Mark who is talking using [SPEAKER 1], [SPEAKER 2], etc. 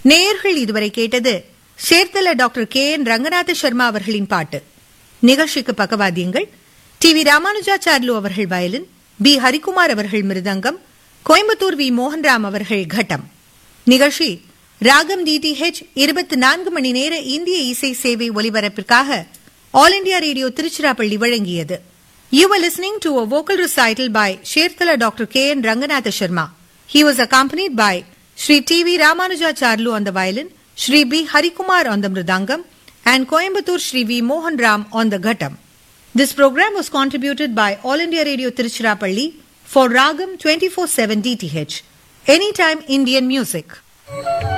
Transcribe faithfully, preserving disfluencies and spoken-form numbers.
[SPEAKER 1] நேயர்கள் இதுவரை கேட்டது சேர்த்தல doctor K N Ranganatha Sharma அவர்களின் பாட்டு. நிகழ்ச்சிக்கு பக்கவாத்தியங்கள் டி வி ராமானுஜாச்சார்லு அவர்கள் வயலின், பி ஹரிகுமார் அவர்கள் மிருதங்கம், கோயம்புத்தூர் வி மோகன்ராம் அவர்கள் கட்டம். நிகழ்ச்சி ராகம் டிடிஹெச் இருபத்தி நான்கு மணி நேர இந்திய இசை சேவை ஒலிபரப்பிற்காக ஆல் இண்டியா ரேடியோ திருச்சிராப்பள்ளி வழங்கியது. You were listening to a vocal recital by Sherthala Doctor K N Ranganatha Sharma. He was accompanied by Shri T V Ramanujacharlu on the violin, Shri B Harikumar on the mridangam, and Coimbatore Shri V Mohan Ram on the ghattam. This program was contributed by All India Radio Tiruchirappalli for Ragam twenty-four seven D T H. Anytime Indian music.